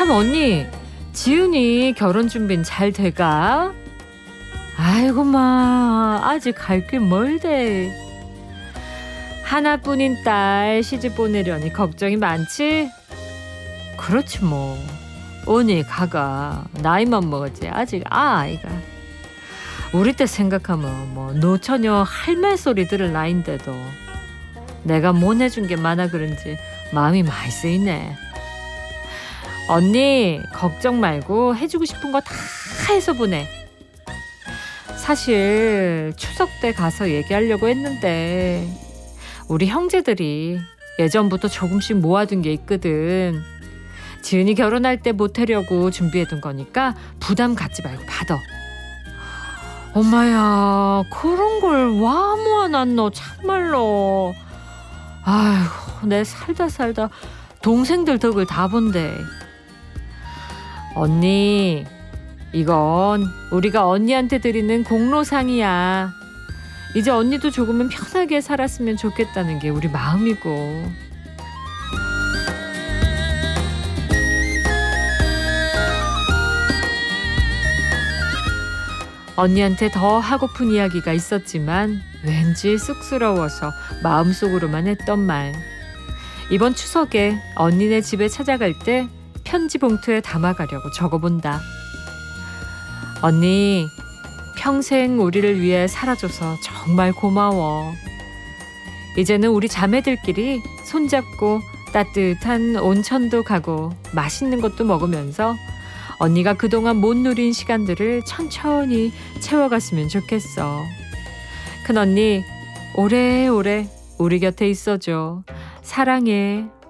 참 언니, 지은이 결혼 준비는 잘 돼가? 아이고 마, 아직 갈 길 멀대. 하나뿐인 딸 시집 보내려니 걱정이 많지? 그렇지 뭐. 언니 가가 나이만 먹었지 아직 아이가. 우리 때 생각하면 뭐 노처녀 할매 소리 들을 나이인데도 내가 못 해준 게 많아 그런지 마음이 많이 쓰이네. 언니 걱정 말고 해주고 싶은 거 다 해서 보내. 사실 추석 때 가서 얘기하려고 했는데 우리 형제들이 예전부터 조금씩 모아둔 게 있거든. 지은이 결혼할 때 보태려고 준비해둔 거니까 부담 갖지 말고 받아. 엄마야, 그런 걸 와 모아놨노 참말로. 아이고, 내 살다 동생들 덕을 다 본대. 언니, 이건 우리가 언니한테 드리는 공로상이야. 이제 언니도 조금은 편하게 살았으면 좋겠다는 게 우리 마음이고. 언니한테 더 하고픈 이야기가 있었지만 왠지 쑥스러워서 마음속으로만 했던 말. 이번 추석에 언니네 집에 찾아갈 때 편지 봉투에 담아가려고 적어본다. 언니, 평생 우리를 위해 살아줘서 정말 고마워. 이제는 우리 자매들끼리 손잡고 따뜻한 온천도 가고 맛있는 것도 먹으면서 언니가 그동안 못 누린 시간들을 천천히 채워갔으면 좋겠어. 큰언니, 오래오래 우리 곁에 있어줘. 사랑해.